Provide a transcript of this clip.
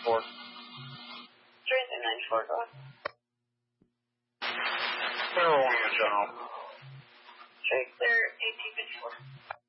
94. Transit 94, go on. Clear 1 in the general. Straight clear 1854.